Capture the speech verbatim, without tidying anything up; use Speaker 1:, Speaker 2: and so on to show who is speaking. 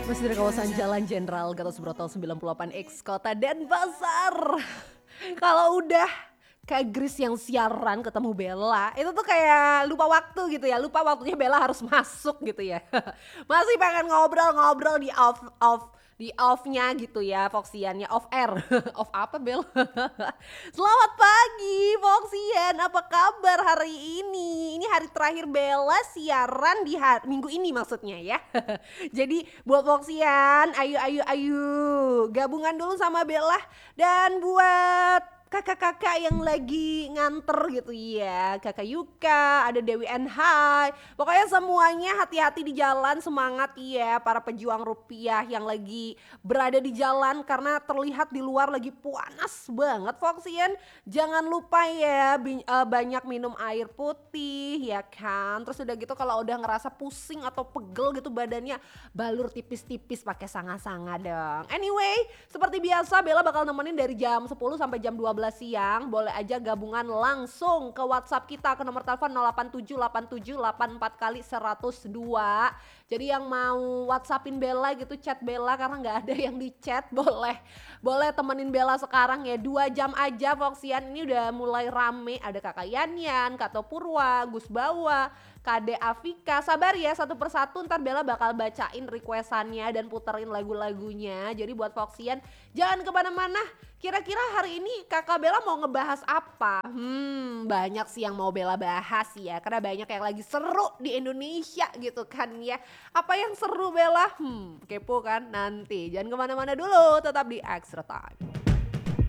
Speaker 1: Masih dari kawasan Jalan Jenderal Gatot Subroto sembilan puluh delapan X Kota Denpasar. Kalau udah Kak Grace yang siaran ketemu Bella, itu tuh kayak lupa waktu gitu ya, lupa waktunya Bella harus masuk gitu ya. Masih pengen ngobrol-ngobrol di off off di off-nya gitu ya, Foxiannya off air. Off apa Bel? Selamat pagi Foxian, apa kabar hari ini? Ini hari terakhir Bella siaran di hari, minggu ini maksudnya ya. Jadi buat Foxian, ayo ayo ayo gabungan dulu sama Bella, dan buat kakak-kakak yang lagi nganter gitu ya, kakak Yuka, ada Dewi and Hai, pokoknya semuanya hati-hati di jalan, semangat ya para pejuang rupiah yang lagi berada di jalan karena terlihat di luar lagi panas banget Foxian. Jangan lupa ya bi- eh, banyak minum air putih ya kan, terus udah gitu kalau udah ngerasa pusing atau pegel gitu badannya, balur tipis-tipis pakai sanga-sanga dong. Anyway, seperti biasa Bella bakal nemenin dari jam sepuluh sampai jam dua belas siang. Boleh aja gabungan langsung ke WhatsApp kita ke nomor telepon nol delapan tujuh delapan tujuh delapan empat kali seratus dua. Jadi yang mau WhatsAppin Bella gitu, chat Bella karena nggak ada yang di chat, boleh boleh temenin Bella sekarang ya, dua jam aja Foxian. Ini udah mulai rame, ada Kakak Yanyan, Kak Topurwa, Gus Bawa, Kade Afika. Sabar ya, satu persatu ntar Bella bakal bacain requestannya dan puterin lagu-lagunya. Jadi buat Foxian jangan kemana-mana. Kira-kira hari ini kakak Bella mau ngebahas apa? Hmm, banyak sih yang mau Bella bahas ya, karena banyak yang lagi seru di Indonesia gitu kan ya. Apa yang seru Bella? Hmm, kepo kan? Nanti jangan kemana-mana dulu, tetap di Extra Time.